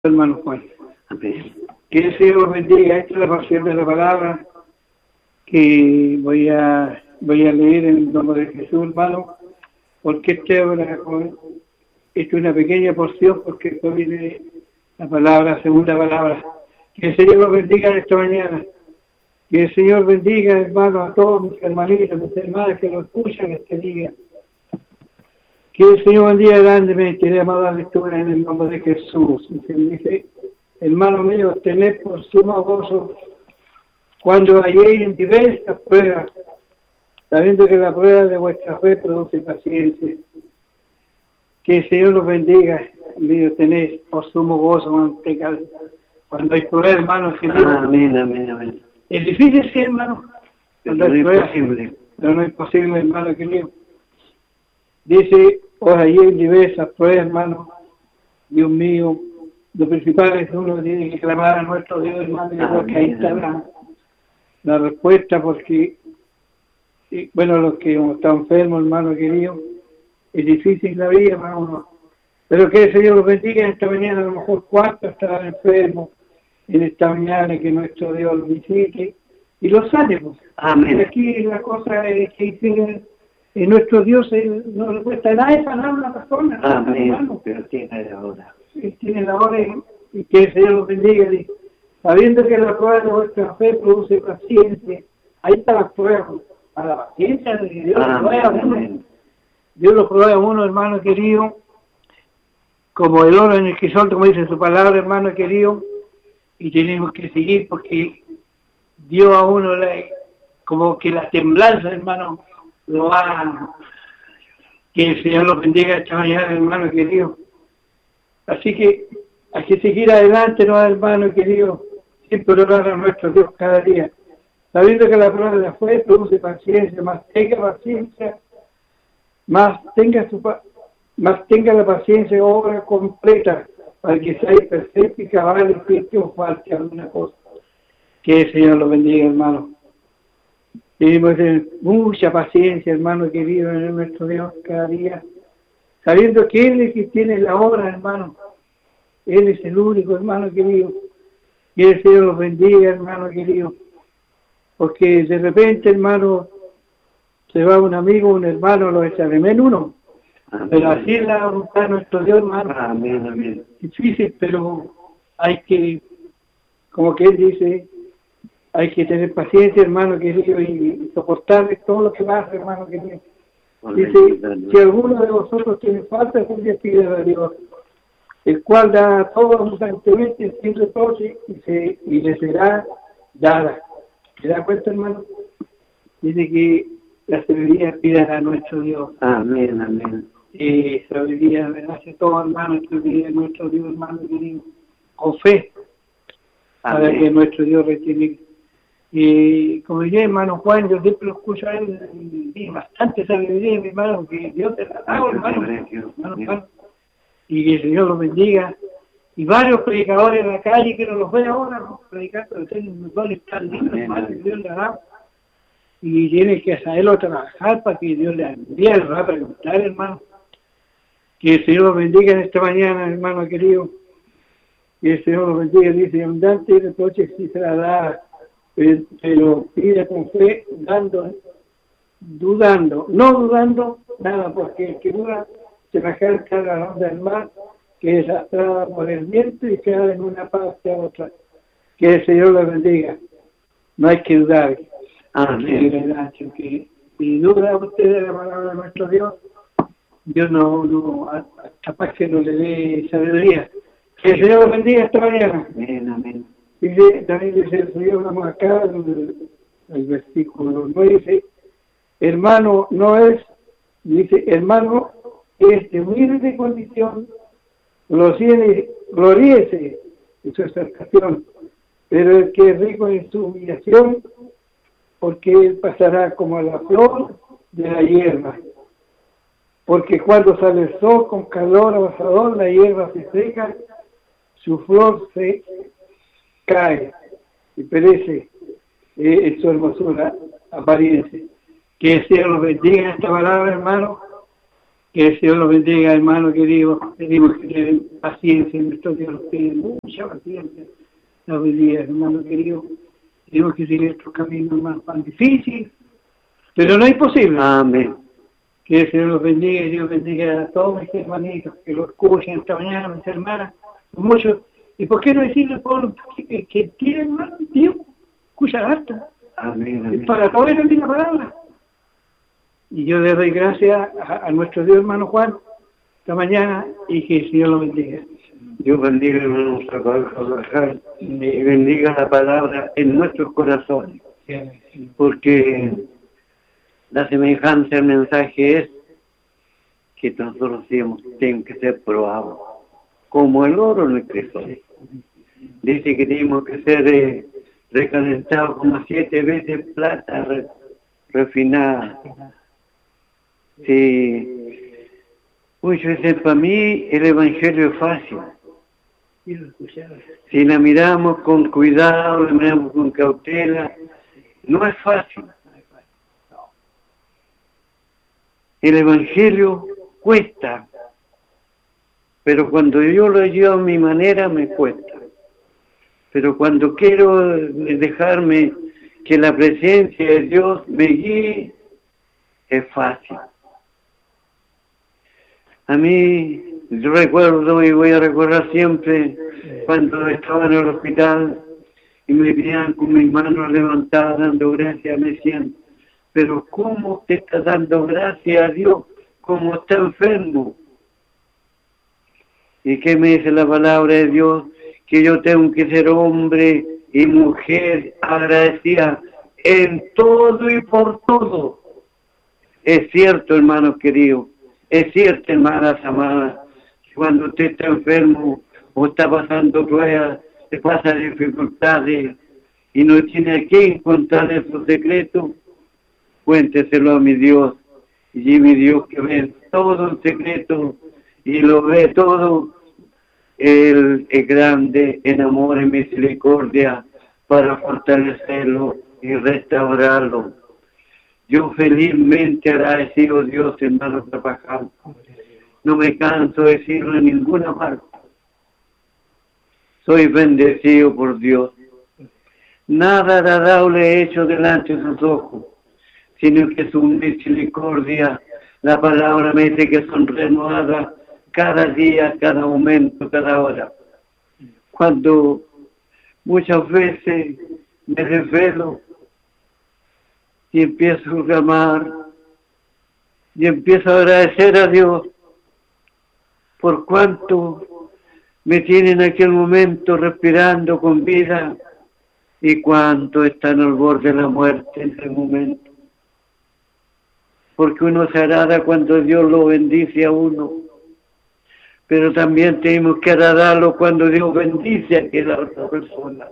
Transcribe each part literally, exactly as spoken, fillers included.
hermano Juan. Amén. Que el Señor bendiga. Esta es la porción de la palabra que voy a voy a leer en el nombre de Jesús, hermano, porque esta obra es una pequeña porción, porque después viene la palabra, segunda palabra. Que el Señor los bendiga en esta mañana. Que el Señor bendiga, hermano, a todos mis hermanitos, mis hermanas que lo escuchan este día. Que el Señor bendiga grandemente, le amada lectura en el nombre de Jesús. Y se dice, hermano mío, tened por sumo gozo cuando halléis en diversas pruebas, sabiendo que la prueba de vuestra fe produce paciencia. Que el Señor los bendiga, mío, tened por sumo gozo manteca, cuando hay pruebas, hermano. Amén, amén, amén. Es difícil, sí, hermano. Pero no es posible. Pero no es posible, hermano querido. Dice, os hallé en diversas pruebas, hermano. Dios mío, lo principal es uno tiene que clamar a nuestro Dios, hermano, y creo que ahí está la, la respuesta, porque, y, bueno, los que están enfermos, hermano querido, es difícil la vida, hermano. Pero que el Señor los bendiga en esta mañana, a lo mejor cuatro estarán enfermos en esta mañana, que nuestro Dios los visite y los sane. Pues. Amén. Y aquí la cosa es que tiene, en nuestro Dios él, no le cuesta nada sanar a una persona. Amén, hermano. pero tiene la hora. Sí, tiene la hora y, y que el Señor los bendiga. Y, sabiendo que la prueba de vuestra fe produce paciencia, ahí está la prueba, a la paciencia de que Dios lo prueba a uno. Dios lo prueba a uno, hermano querido, como el oro en el crisol, como dice su palabra, hermano querido, y tenemos que seguir porque Dios a uno le, como que la temblanza, hermano, lo va. Que el Señor los bendiga esta mañana, hermano querido. Así que hay que seguir adelante, ¿no, hermano querido? Siempre orar a nuestro Dios cada día, sabiendo que la prueba de la fe produce paciencia, más tenga paciencia, más tenga su más tenga la paciencia obra completa, para que seáis perfectos y cabales, que os falte alguna cosa. Que el Señor los bendiga, hermano. Debemos tener mucha paciencia, hermano querido, en nuestro Dios cada día, sabiendo que Él es el que tiene la obra, hermano. Él es el único, hermano querido. Que el Señor los bendiga, hermano querido. Porque de repente, hermano, se va un amigo, un hermano, lo echa de menos uno. Amén. Pero así es la voluntad de nuestro Dios, hermano. Amén, amén. Difícil, pero hay que, como que Él dice, hay que tener paciencia, hermano querido, y soportar todo lo que pasa, hermano querido. Dice, si alguno de vosotros tiene falta, algún día pídele a Dios, el cual da a todos abundantemente, siempre todo, y, se, y le será dada. ¿Se da cuenta, hermano? Dice que la sabiduría pida a nuestro Dios. Amén, amén. Y sabiduría, hace todo, hermano, sabiduría de nuestro Dios, hermano querido, con fe, para Amén. que nuestro Dios retiene. Y como diría hermano Juan, yo siempre lo escucho a él, y bastante sabiduría, mi hermano, que Dios te la da, hermano, hermano Juan, y que el Señor los bendiga. Y varios predicadores en la calle que no los ve ahora, ¿no? Predicando, pero tienen los dones tan lindos, hermano, que Dios le ha dado. Y tiene que saberlo trabajar para que Dios le envíe, le va a preguntar, hermano. Que el Señor los bendiga en esta mañana, hermano querido. Que el Señor los bendiga, dice, abundante y reproche si se la da, pero pide con fe, dando, dudando, no dudando nada, porque el que duda se baja a la onda del mar, que es arrastrada por el viento y se da en una parte a otra. Que el Señor los bendiga. No hay que dudar. Amén. Que si duda usted de la palabra de nuestro Dios, Dios no, no, capaz que no le dé sabiduría. Que el Señor los bendiga esta mañana. Amén, amén. Dice, también dice el Señor, vamos acá, el, el versículo nueve dice, hermano no es, dice, hermano es de humilde condición, gloríese en su exaltación, pero el que es rico en su humillación, porque él pasará como la flor de la hierba. Porque cuando sale el sol con calor abrasador, la hierba se seca, su flor se cae y perece eh, en su hermosura apariencia. Que el Señor los bendiga en esta palabra, hermano, Que el Señor los bendiga, hermano querido. Pedimos que le den paciencia, nuestro Dios los pide mucha paciencia. La bendiga, hermano querido. Pedimos que sigan estos caminos más, más difíciles, pero no es imposible. Amén. Que el Señor los bendiga y Dios bendiga a todos mis hermanitos que lo escuchen esta mañana, mis hermanas, muchos. ¿Y por qué no decirle por que, que tienen más tiempo? Escucha harto. Amén, amén. Para todo es la misma palabra. Y yo le doy gracias a, a nuestro Dios hermano Juan esta mañana y que el Señor lo bendiga. Dios bendiga hermano Rafael y bendiga la palabra en nuestros corazones. Porque la semejanza del mensaje es que nosotros tenemos, tenemos que ser probados, como el oro en el crisol. Dice que tenemos que ser eh, recalentados como siete veces plata re, refinada. Sí. Muchas veces para mí el Evangelio es fácil. Si la miramos con cuidado, la miramos con cautela, no es fácil. El Evangelio cuesta, pero cuando yo lo llevo a mi manera me cuesta. Pero cuando quiero dejarme que la presencia de Dios me guíe, es fácil. A mí, yo recuerdo y voy a recordar siempre cuando estaba en el hospital y me veían con mis manos levantadas dando gracias, me decían, pero ¿cómo usted está dando gracias a Dios? ¿Cómo está enfermo? ¿Y qué me dice la palabra de Dios? Que yo tengo que ser hombre y mujer agradecida en todo y por todo. Es cierto, hermanos queridos, es cierto, hermanas amadas, que cuando usted está enfermo o está pasando pruebas, le pasa dificultades y no tiene a quién contar esos secretos, cuénteselo a mi Dios, y mi Dios que ve todo el secreto y lo ve todo. Él es grande en amor y misericordia para fortalecerlo y restaurarlo. Yo felizmente agradecido a Dios, hermano Trabajal. No me canso de decirlo en ninguna parte. Soy bendecido por Dios. Nada agradable he hecho delante de sus ojos, sino que su misericordia, la palabra me dice que son renovadas cada día, cada momento, cada hora. Cuando muchas veces me desvelo y empiezo a clamar y empiezo a agradecer a Dios por cuanto me tiene en aquel momento respirando con vida y cuánto está en el borde de la muerte en ese momento. Porque uno se agrada cuando Dios lo bendice a uno, pero también tenemos que agradarlo cuando Dios bendice a aquella otra persona.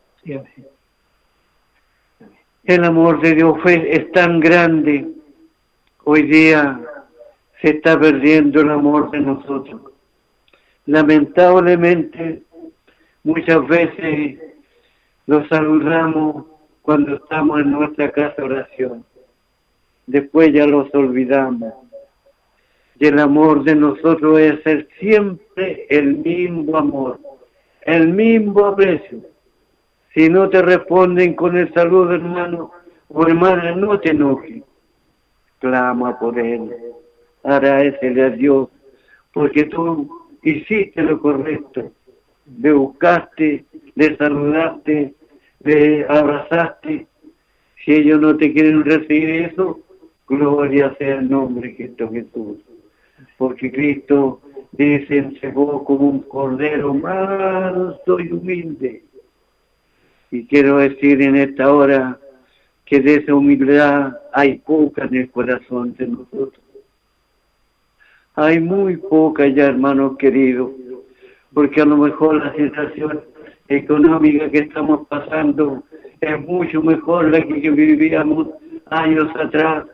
El amor de Dios fue, es tan grande, hoy día se está perdiendo el amor de nosotros. Lamentablemente, muchas veces lo saludamos cuando estamos en nuestra casa de oración. Después ya los olvidamos. Y el amor de nosotros es ser siempre el mismo amor, el mismo aprecio. Si no te responden con el saludo, hermano o hermana, no te enojes. Clama por él, agradecele a Dios, porque tú hiciste lo correcto. Le buscaste, le saludaste, le abrazaste. Si ellos no te quieren recibir eso, gloria sea el nombre de Cristo Jesús. Porque Cristo dice, entregó como un cordero manso y humilde. Y quiero decir en esta hora que de esa humildad hay poca en el corazón de nosotros. Hay muy poca ya, hermanos queridos, porque a lo mejor la situación económica que estamos pasando es mucho mejor la que vivíamos años atrás.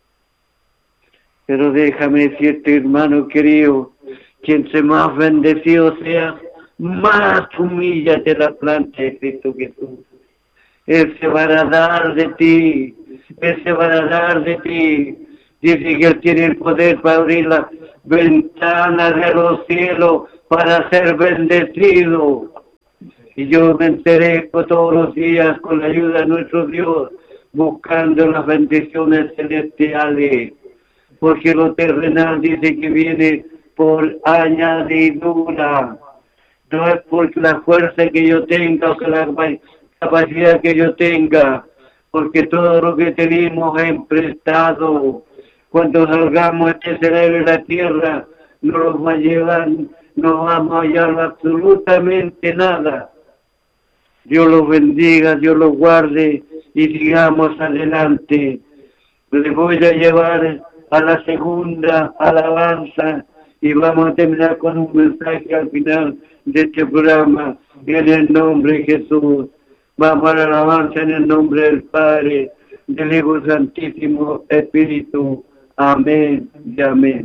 Pero déjame decirte, hermano querido, que entre más bendecido seas, más humíllate la planta de Cristo Jesús. Él se va a dar de ti, Él se va a dar de ti, Dice que Él tiene el poder para abrir las ventanas de los cielos para ser bendecido. Y yo me enteré todos los días con la ayuda de nuestro Dios, buscando las bendiciones celestiales. Porque lo terrenal dice que viene por añadidura. No es por la fuerza que yo tenga o que la capacidad que yo tenga, porque todo lo que tenemos es prestado. Cuando salgamos este escenario de la tierra, no nos va a llevar, no vamos a hallar absolutamente nada. Dios los bendiga, Dios los guarde y sigamos adelante. Les voy a llevar a la segunda alabanza y vamos a terminar con un mensaje al final de este programa en el nombre de Jesús. Vamos a la alabanza en el nombre del Padre, del Hijo Santísimo Espíritu. Amén y amén.